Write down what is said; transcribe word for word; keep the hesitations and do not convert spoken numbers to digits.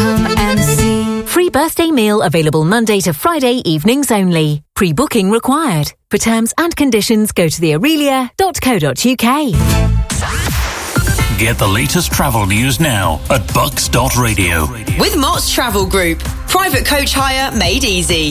Come and see. Free birthday meal available Monday to Friday evenings only. Pre-booking required. For terms and conditions, go to the aurelia dot co dot uk. Get the latest travel news now at bucks dot radio. With Mott's Travel Group. Private coach hire made easy.